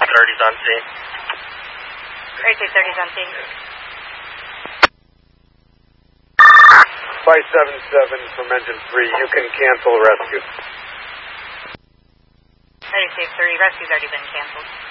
30's on scene. Airsafe 30's on scene. 577 from engine 3. You can cancel rescue. Airsafe 30, rescue's already been canceled.